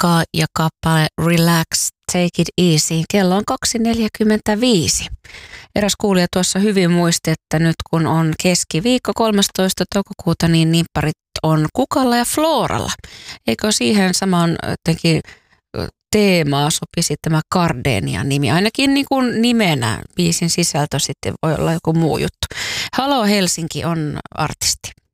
aikaa ja kappale Relax, Take It Easy. Kello on 2.45. Eräs kuulija tuossa hyvin muisti, että nyt kun on keskiviikko 13. toukokuuta, niin nipparit on Kukalla ja Floralla. Eikö siihen samaan jotenkin teemaa sopisi tämä Gardenian nimi? Ainakin niin kuin nimenä, biisin sisältö sitten voi olla joku muu juttu. Halo Helsinki on artisti.